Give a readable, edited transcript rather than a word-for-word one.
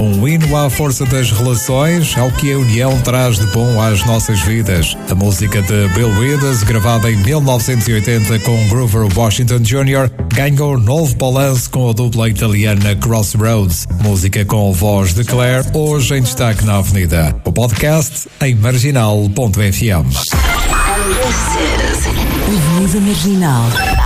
Um hino à força das relações, ao que a união traz de bom às nossas vidas. A música de Bill Withers, gravada em 1980 com Grover Washington Jr., ganhou novo balanço com a dupla italiana Crossroads. Música com voz de Claire, hoje em destaque na Avenida. O podcast em marginal.fm. Avenida Marginal.